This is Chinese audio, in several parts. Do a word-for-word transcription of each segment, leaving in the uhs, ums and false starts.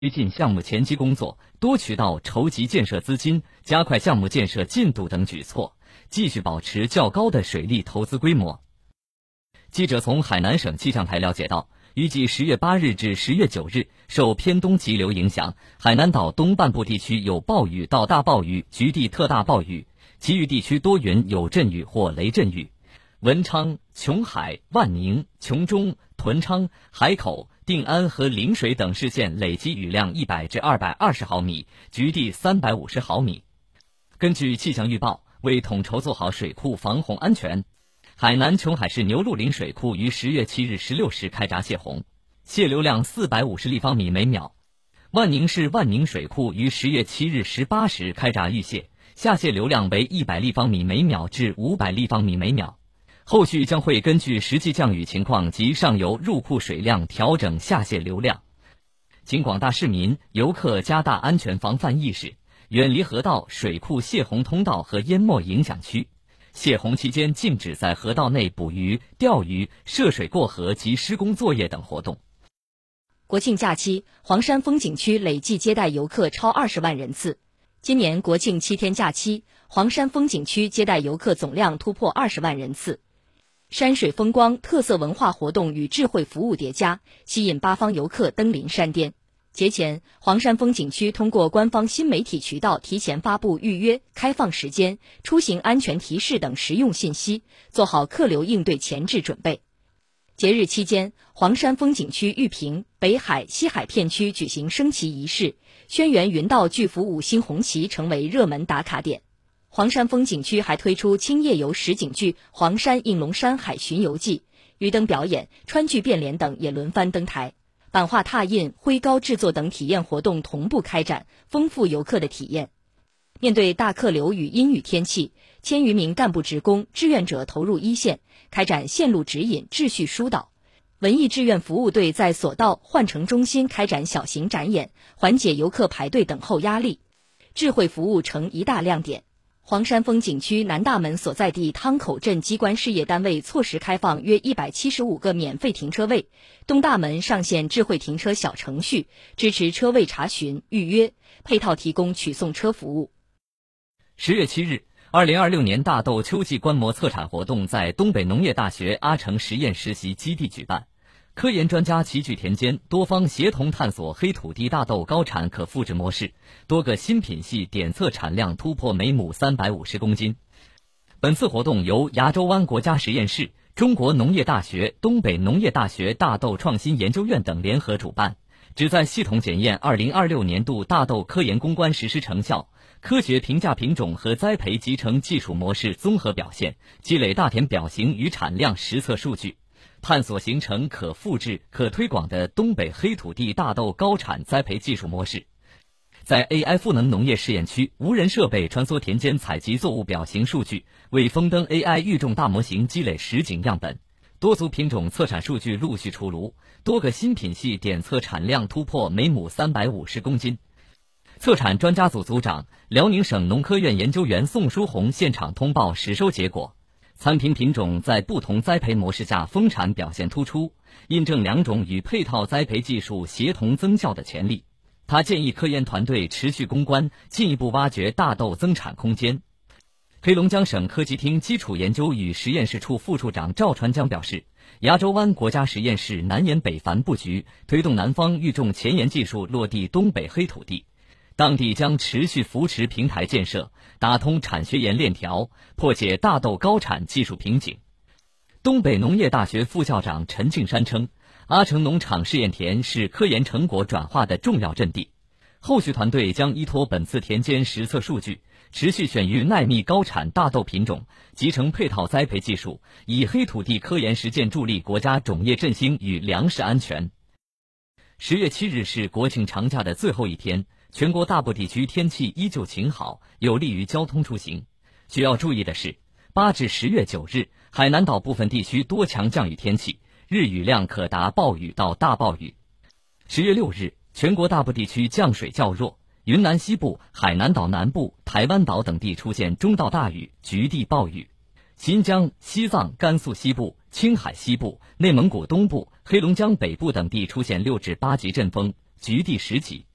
推进项目前期工作，多渠道筹集建设资金，加快项目建设进度等举措，继续保持较高的水利投资规模。记者从海南省气象台了解到，预计十月八日至十月九日，受偏东急流影响，海南岛东半部地区有暴雨到大暴雨，局地特大暴雨，其余地区多云有阵雨或雷阵雨。文昌、琼海、万宁、琼中、屯昌、海口、定安和陵水等市县累计雨量一百至二百二十毫米，局地三百五十毫米。根据气象预报，为统筹做好水库防洪安全，海南琼海市牛鹿岭水库于十月七日十六时开闸泄洪，泄流量四百五十立方米每秒。万宁市万宁水库于十月七日十八时开闸预泄，下泄流量为一百立方米每秒至五百立方米每秒。后续将会根据实际降雨情况及上游入库水量调整下泄流量。请广大市民、游客加大安全防范意识，远离河道、水库泄洪通道和淹没影响区。泄洪期间禁止在河道内捕鱼、钓鱼、涉水过河及施工作业等活动。 国庆假期，黄山风景区累计接待游客超二十万人次。今年国庆七天假期，黄山风景区接待游客总量突破二十万人次。山水风光、特色文化活动与智慧服务叠加，吸引八方游客登临山巅。节前，黄山风景区通过官方新媒体渠道提前发布预约、开放时间、出行安全提示等实用信息，做好客流应对前置准备。节日期间，黄山风景区玉屏、北海、西海片区举行升旗仪式，轩辕云道巨幅五星红旗成为热门打卡点。黄山风景区还推出轻夜游实景剧《黄山应龙山海巡游记》，鱼灯表演、川剧变脸等也轮番登台，版画拓印、徽糕制作等体验活动同步开展，丰富游客的体验。面对大客流与阴雨天气，千余名干部职工、志愿者投入一线，开展线路指引、秩序疏导。文艺志愿服务队在索道、换乘中心开展小型展演，缓解游客排队等候压力。智慧服务成一大亮点。黄山风景区南大门所在地汤口镇机关事业单位错时开放约一百七十五个免费停车位，东大门上线智慧停车小程序，支持车位查询、预约，配套提供取送车服务。 十月七日，二零二六年大豆秋季观摩测产活动在东北农业大学阿城实验实习基地举办。科研专家齐聚田间，多方协同探索黑土地大豆高产可复制模式，多个新品系点测产量突破每亩三百五十公斤。本次活动由牙洲湾国家实验室、中国农业大学、东北农业大学大豆创新研究院等联合主办，旨在系统检验二零二六年度大豆科研攻关实施成效，科学评价品种和栽培集成技术模式综合表现，积累大田表型与产量实测数据，探索形成可复制、可推广的东北黑土地大豆高产栽培技术模式。在 A I 赋能农业试验区，无人设备穿梭田间采集作物表型数据，为风灯 A I 育种大模型积累实景样本。多族品种测产数据陆续出炉，多个新品系点测产量突破每亩三百五十公斤。测产专家组组长、辽宁省农科院研究员宋书红现场通报实收结果。参评品种在不同栽培模式下丰产表现突出，印证两种与配套栽培技术协同增效的潜力。他建议科研团队持续攻关，进一步挖掘大豆增产空间。黑龙江省科技厅基础研究与实验室处副处长赵传江表示，牙洲湾国家实验室南研北繁布局，推动南方育种前沿技术落地东北黑土地。当地将持续扶持平台建设，打通产学研链条，破解大豆高产技术瓶颈。东北农业大学副校长陈敬山称，阿城农场试验田是科研成果转化的重要阵地。后续团队将依托本次田间实测数据，持续选育耐密高产大豆品种，集成配套栽培技术，以黑土地科研实践助力国家种业振兴与粮食安全。十月七日是国庆长假的最后一天，全国大部地区天气依旧晴好，有利于交通出行。需要注意的是，八至十月九日，海南岛部分地区多强降雨天气，日雨量可达暴雨到大暴雨。十月六日，全国大部地区降水较弱，云南西部、海南岛南部、台湾岛等地出现中到大雨，局地暴雨。新疆、西藏、甘肃西部、青海西部、内蒙古东部、黑龙江北部等地出现六至八级阵风，局地十级。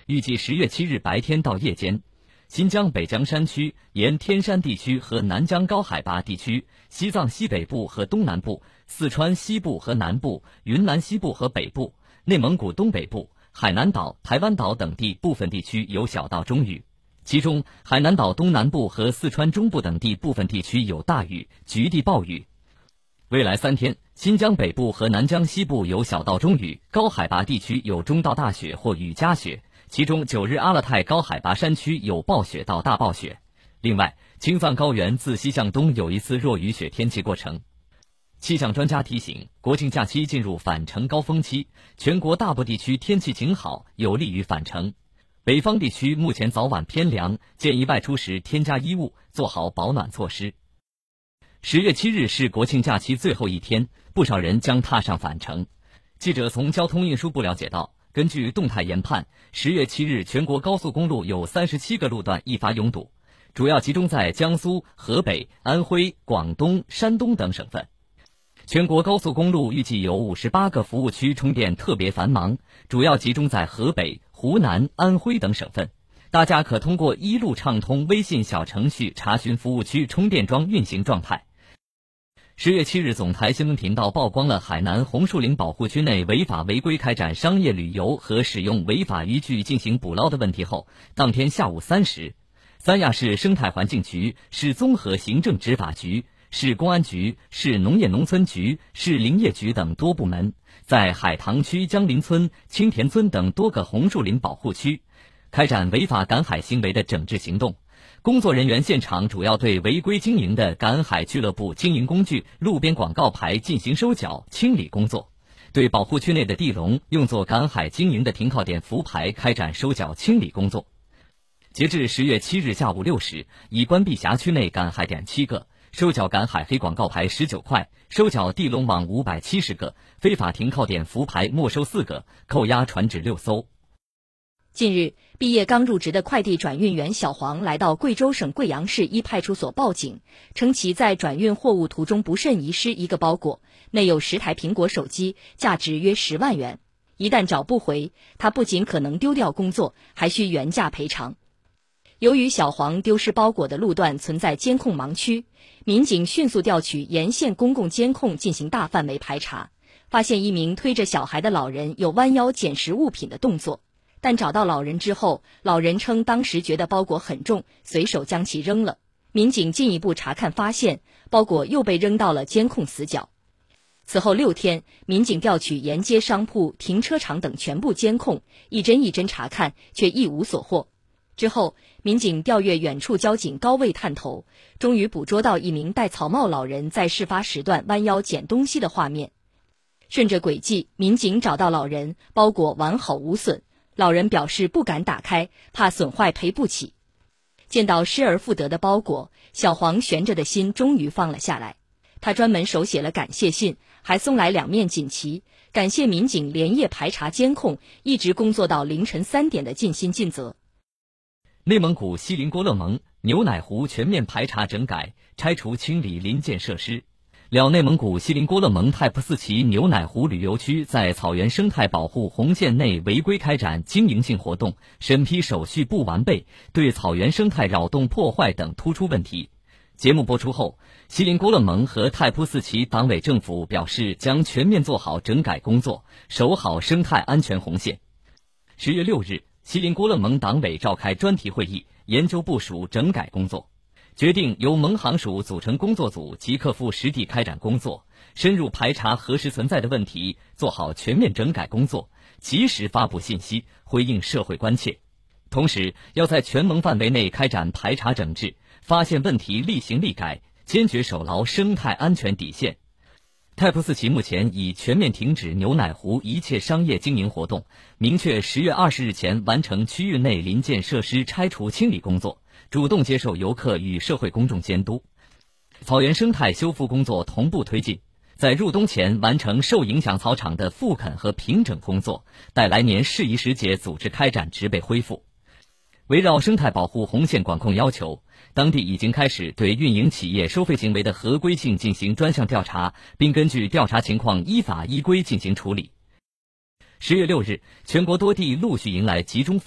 预计十月七日白天到夜间，新疆北江山区沿天山地区和南疆高海拔地区、西藏西北部和东南部、四川西部和南部、云南西部和北部、内蒙古东北部、海南岛、台湾岛等地部分地区有小到中雨，其中海南岛东南部和四川中部等地部分地区有大雨，局地暴雨。未来三天，新疆北部和南疆西部有小到中雨，高海拔地区有中到大雪或雨夹雪，其中九日阿勒泰高海拔山区有暴雪到大暴雪。另外，青藏高原自西向东有一次弱雨雪天气过程。气象专家提醒，国庆假期进入返程高峰期，全国大部地区天气晴好，有利于返程。北方地区目前早晚偏凉，建议外出时添加衣物，做好保暖措施。十月七日是国庆假期最后一天，不少人将踏上返程。记者从交通运输部了解到，根据动态研判，十月七日全国高速公路有三十七个路段易发拥堵，主要集中在江苏、河北、安徽、广东、山东等省份。全国高速公路预计有五十八个服务区充电特别繁忙，主要集中在河北、湖南、安徽等省份。大家可通过一路畅通微信小程序查询服务区充电桩运行状态。十月七日，总台新闻频道曝光了海南红树林保护区内违法违规开展商业旅游和使用违法渔具进行捕捞的问题后，当天下午三时，三亚市生态环境局、市综合行政执法局、市公安局、市农业农村局、市林业局等多部门，在海棠区江林村、青田村等多个红树林保护区开展违法赶海行为的整治行动。工作人员现场主要对违规经营的赶海俱乐部经营工具、路边广告牌进行收缴清理工作，对保护区内的地笼、用作赶海经营的停靠点浮牌开展收缴清理工作。截至十月七日下午六时，已关闭辖区内赶海点七个，收缴赶海黑广告牌十九块，收缴地笼网五百七十个，非法停靠点浮牌没收四个，扣押船只六艘。 近日，毕业刚入职的快递转运员小黄来到贵州省贵阳市一派出所报警，称其在转运货物途中不慎遗失一个包裹，内有十台苹果手机，价值约十万元。一旦找不回，他不仅可能丢掉工作，还需原价赔偿。由于小黄丢失包裹的路段存在监控盲区，民警迅速调取沿线公共监控进行大范围排查，发现一名推着小孩的老人有弯腰捡拾物品的动作。但找到老人之后，老人称当时觉得包裹很重，随手将其扔了。民警进一步查看发现，包裹又被扔到了监控死角。此后六天，民警调取沿街商铺、停车场等全部监控，一帧一帧查看，却一无所获。之后，民警调阅远处交警高位探头，终于捕捉到一名戴草帽老人在事发时段弯腰捡东西的画面。顺着轨迹，民警找到老人，包裹完好无损。老人表示不敢打开，怕损坏赔不起。见到失而复得的包裹，小黄悬着的心终于放了下来。他专门手写了感谢信，还送来两面锦旗，感谢民警连夜排查监控，一直工作到凌晨三点的尽心尽责。 内蒙古锡林郭勒盟牛奶湖全面排查整改，拆除清理临建设施。辽内蒙古锡林郭勒盟太仆寺旗牛奶湖旅游区在草原生态保护红线内违规开展经营性活动，审批手续不完备，对草原生态扰动破坏等突出问题。节目播出后，锡林郭勒盟和太仆寺旗党委政府表示将全面做好整改工作，守好生态安全红线。十月六日，锡林郭勒盟党委召开专题会议，研究部署整改工作。决定由盟行署组成工作组，即刻赴实地开展工作，深入排查核实存在的问题，做好全面整改工作，及时发布信息，回应社会关切。同时，要在全盟范围内开展排查整治，发现问题立行立改，坚决守牢生态安全底线。太仆寺旗目前已全面停止牛奶湖一切商业经营活动，明确十月二十日前完成区域内临建设施拆除清理工作，主动接受游客与社会公众监督。草原生态修复工作同步推进，在入冬前完成受影响草场的复垦和平整工作，待来年适宜时节组织开展植被恢复。围绕生态保护红线管控要求，当地已经开始对运营企业收费行为的合规性进行专项调查，并根据调查情况依法依规进行处理。十月六日，全国多地陆续迎来集中